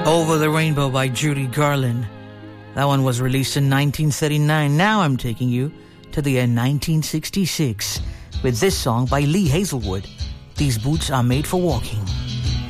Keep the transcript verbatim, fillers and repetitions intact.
Over the Rainbow by Judy Garland. That one was released in nineteen thirty-nine. Now I'm taking you to the year nineteen sixty-six with this song by Lee Hazelwood. These Boots Are Made for Walking.